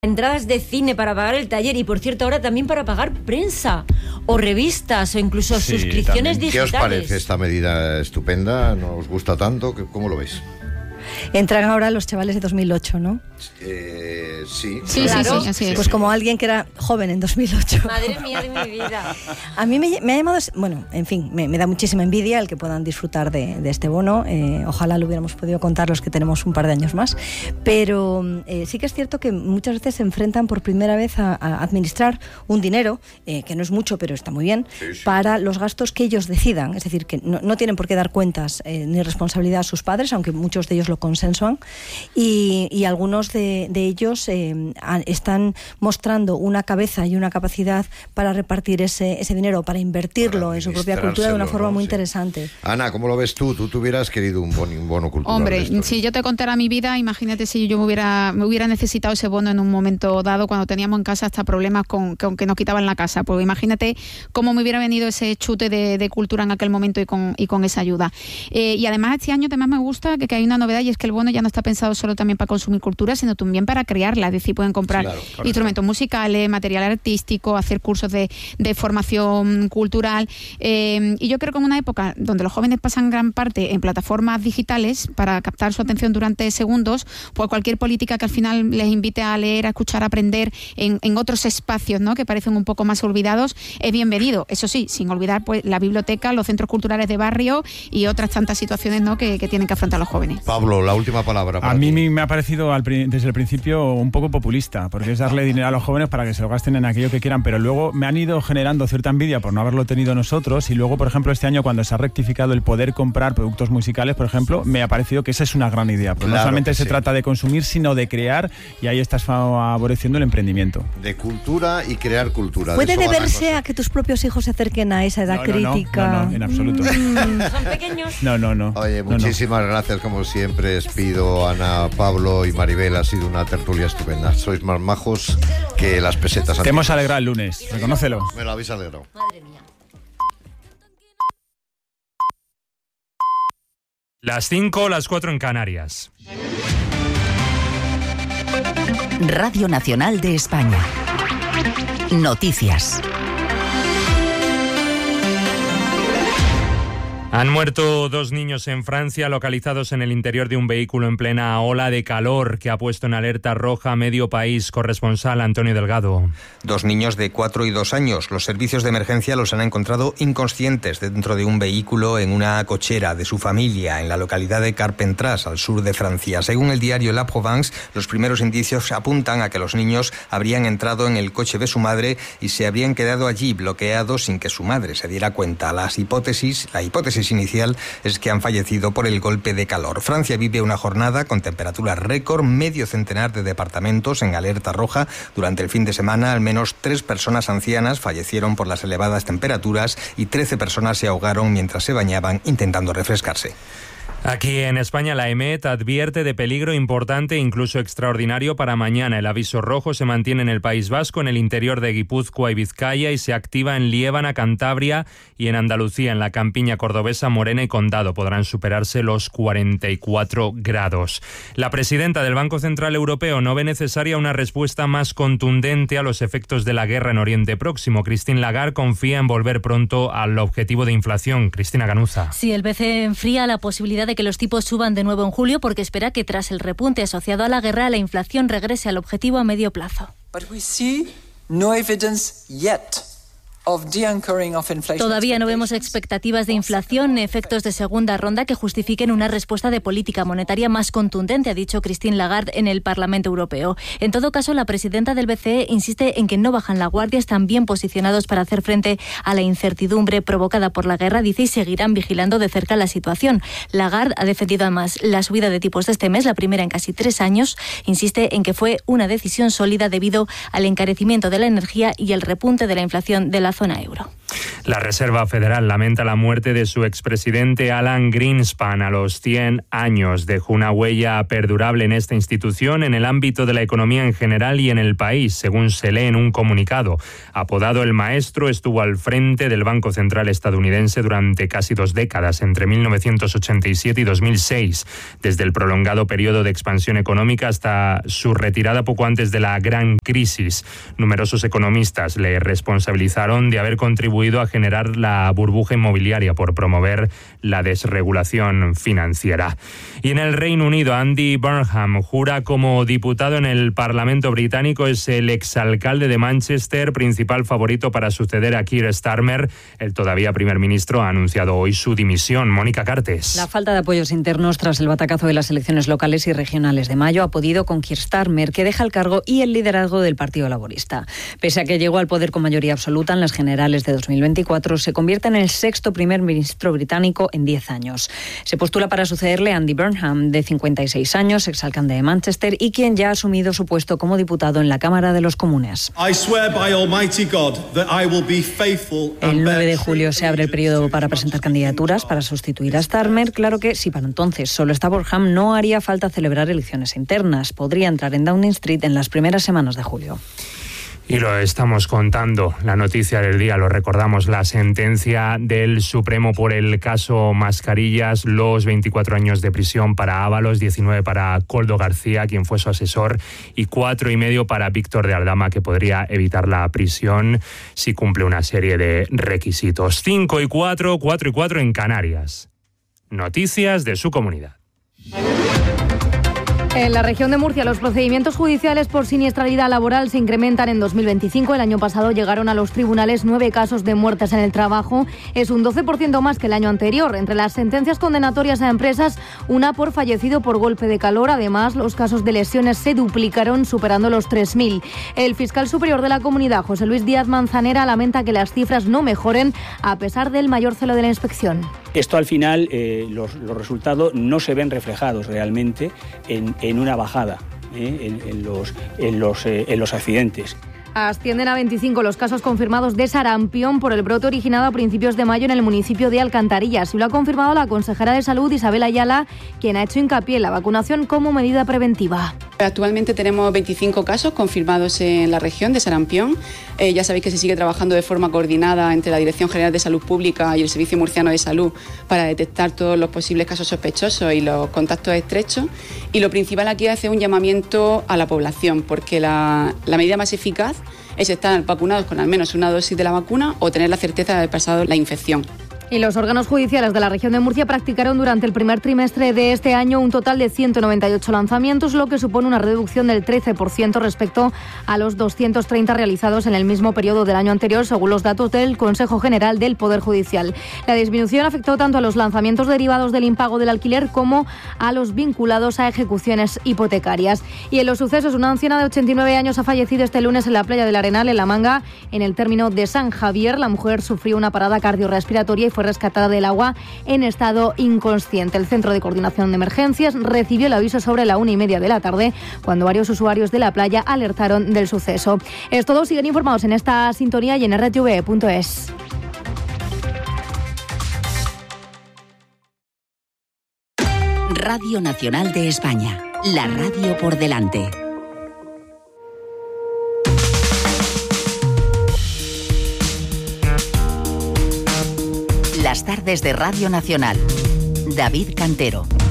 entradas de cine, para pagar el taller y, por cierto, ahora también para pagar prensa o revistas o incluso suscripciones digitales. ¿Qué os parece esta medida estupenda? ¿No os gusta tanto? ¿Cómo lo veis? Entran ahora los chavales de 2008, ¿no? Sí. Sí, claro. Sí, pues como alguien que era joven en 2008. Madre mía de mi vida. A mí me ha llamado... Bueno, en fin, me da muchísima envidia el que puedan disfrutar de este bono. Ojalá lo hubiéramos podido contar los que tenemos un par de años más. Pero sí que es cierto que muchas veces se enfrentan por primera vez a administrar un dinero, que no es mucho, pero está muy bien, para los gastos que ellos decidan. Es decir, que no tienen por qué dar cuentas ni responsabilidad a sus padres, aunque muchos de ellos lo consensuan, y algunos de ellos están mostrando una cabeza y una capacidad para repartir ese dinero, para invertirlo en su propia cultura de una forma muy interesante. Ana, ¿cómo lo ves tú? ¿Tú hubieras querido un bono cultural? Hombre, si yo te contara mi vida, imagínate si yo me hubiera necesitado ese bono en un momento dado, cuando teníamos en casa hasta problemas con que nos quitaban la casa. Pues imagínate cómo me hubiera venido ese chute de cultura en aquel momento y con esa ayuda. Y además este año además me gusta que hay una novedad, y es que el bono ya no está pensado solo también para consumir cultura, sino también para crearla. Es decir, pueden comprar instrumentos musicales, material artístico, hacer cursos de formación cultural. Y yo creo que en una época donde los jóvenes pasan gran parte en plataformas digitales para captar su atención durante segundos, pues cualquier política que al final les invite a leer, a escuchar, a aprender en otros espacios, ¿no?, que parecen un poco más olvidados, es bienvenido. Eso sí, sin olvidar pues la biblioteca, los centros culturales de barrio y otras tantas situaciones, ¿no?, que tienen que afrontar los jóvenes. Pablo, la última palabra. A mí me ha parecido desde el principio un poco populista, porque es darle dinero a los jóvenes para que se lo gasten en aquello que quieran, pero luego me han ido generando cierta envidia por no haberlo tenido nosotros, y luego, por ejemplo, este año cuando se ha rectificado el poder comprar productos musicales, por ejemplo, me ha parecido que esa es una gran idea, porque no solamente se trata de consumir, sino de crear, y ahí estás favoreciendo el emprendimiento. De cultura y crear cultura. ¿Puede deberse a que tus propios hijos se acerquen a esa edad crítica? No, en absoluto. ¿Son pequeños? No. Oye, muchísimas gracias, como siempre. Les pido, Ana, Pablo y Maribel, ha sido una tertulia estupenda. Sois más majos que las pesetas. Te hemos alegrado el lunes, reconócelo. Me lo habéis alegrado. Madre mía. Las 5, las 4 en Canarias. Radio Nacional de España. Noticias. Han muerto 2 niños en Francia localizados en el interior de un vehículo en plena ola de calor que ha puesto en alerta roja a medio país. Corresponsal Antonio Delgado. 2 niños de 4 y 2 años. Los servicios de emergencia los han encontrado inconscientes dentro de un vehículo en una cochera de su familia en la localidad de Carpentras, al sur de Francia. Según el diario La Provence, los primeros indicios apuntan a que los niños habrían entrado en el coche de su madre y se habrían quedado allí bloqueados sin que su madre se diera cuenta. La hipótesis inicial es que han fallecido por el golpe de calor. Francia vive una jornada con temperaturas récord, medio centenar de departamentos en alerta roja. Durante el fin de semana, al menos 3 personas ancianas fallecieron por las elevadas temperaturas y 13 personas se ahogaron mientras se bañaban intentando refrescarse. Aquí en España la EMET advierte de peligro importante, incluso extraordinario, para mañana. El aviso rojo se mantiene en el País Vasco, en el interior de Guipúzcoa y Vizcaya, y se activa en Liébana, Cantabria y en Andalucía, en la campiña cordobesa, Morena y Condado. Podrán superarse los 44 grados. La presidenta del Banco Central Europeo no ve necesaria una respuesta más contundente a los efectos de la guerra en Oriente Próximo. Christine Lagarde confía en volver pronto al objetivo de inflación. Cristina Ganuza. Sí, el BCE enfría la posibilidad de que los tipos suban de nuevo en julio porque espera que tras el repunte asociado a la guerra la inflación regrese al objetivo a medio plazo. Todavía no vemos expectativas de inflación ni efectos de segunda ronda que justifiquen una respuesta de política monetaria más contundente, ha dicho Christine Lagarde en el Parlamento Europeo. En todo caso, la presidenta del BCE insiste en que no bajan la guardia, están bien posicionados para hacer frente a la incertidumbre provocada por la guerra, dice, y seguirán vigilando de cerca la situación. Lagarde ha defendido además la subida de tipos de este mes, la primera en casi 3 años. Insiste en que fue una decisión sólida debido al encarecimiento de la energía y el repunte de la inflación de la zona euro. La Reserva Federal lamenta la muerte de su expresidente Alan Greenspan a los 100 años. Dejó una huella perdurable en esta institución, en el ámbito de la economía en general y en el país, según se lee en un comunicado. Apodado el Maestro, estuvo al frente del Banco Central estadounidense durante casi 2 décadas, entre 1987 y 2006, desde el prolongado periodo de expansión económica hasta su retirada poco antes de la gran crisis. Numerosos economistas le responsabilizaron de haber contribuido a generar la burbuja inmobiliaria por promover la desregulación financiera. Y en el Reino Unido, Andy Burnham jura como diputado en el Parlamento británico. Es el exalcalde de Manchester, principal favorito para suceder a Keir Starmer. El todavía primer ministro ha anunciado hoy su dimisión. Mónica Cartes. La falta de apoyos internos tras el batacazo de las elecciones locales y regionales de mayo ha podido con Keir Starmer, que deja el cargo y el liderazgo del Partido Laborista. Pese a que llegó al poder con mayoría absoluta en las generales de 2024, se convierte en el 6º primer ministro británico en 10 años. Se postula para sucederle a Andy Burnham, de 56 años, exalcalde de Manchester y quien ya ha asumido su puesto como diputado en la Cámara de los Comunes. El 9 de julio se abre el periodo para presentar candidaturas para sustituir a Starmer. Claro que si para entonces solo está Burnham, no haría falta celebrar elecciones internas. Podría entrar en Downing Street en las primeras semanas de julio. Y lo estamos contando, la noticia del día, lo recordamos, la sentencia del Supremo por el caso Mascarillas, los 24 años de prisión para Ábalos, 19 para Koldo García, quien fue su asesor, y 4,5 para Víctor de Aldama, que podría evitar la prisión si cumple una serie de requisitos. 5:04, 4:04 en Canarias. Noticias de su comunidad. En la región de Murcia, los procedimientos judiciales por siniestralidad laboral se incrementan en 2025. El año pasado llegaron a los tribunales 9 casos de muertes en el trabajo. Es un 12% más que el año anterior. Entre las sentencias condenatorias a empresas, una por fallecido por golpe de calor. Además, los casos de lesiones se duplicaron, superando los 3.000. El fiscal superior de la comunidad, José Luis Díaz Manzanera, lamenta que las cifras no mejoren a pesar del mayor celo de la inspección. Esto al final, los resultados no se ven reflejados realmente en una bajada en los accidentes. Ascienden a 25 los casos confirmados de sarampión por el brote originado a principios de mayo en el municipio de Alcantarillas. Y lo ha confirmado la consejera de Salud, Isabel Ayala, quien ha hecho hincapié en la vacunación como medida preventiva. Actualmente tenemos 25 casos confirmados en la región de sarampión. Ya sabéis que se sigue trabajando de forma coordinada entre la Dirección General de Salud Pública y el Servicio Murciano de Salud para detectar todos los posibles casos sospechosos y los contactos estrechos. Y lo principal aquí es hacer un llamamiento a la población, porque la medida más eficaz es estar vacunados con al menos una dosis de la vacuna o tener la certeza de haber pasado la infección. Y los órganos judiciales de la región de Murcia practicaron durante el primer trimestre de este año un total de 198 lanzamientos, lo que supone una reducción del 13% respecto a los 230 realizados en el mismo periodo del año anterior, según los datos del Consejo General del Poder Judicial. La disminución afectó tanto a los lanzamientos derivados del impago del alquiler como a los vinculados a ejecuciones hipotecarias. Y en los sucesos, una anciana de 89 años ha fallecido este lunes en la playa del Arenal, en La Manga, en el término de San Javier. La mujer sufrió una parada cardiorrespiratoria y fue rescatada del agua en estado inconsciente. El Centro de Coordinación de Emergencias recibió el aviso sobre la 1:30 de la tarde, cuando varios usuarios de la playa alertaron del suceso. Es todo, siguen informados en esta sintonía y en rtv.es. Radio Nacional de España, la radio por delante. Las tardes de Radio Nacional. David Cantero.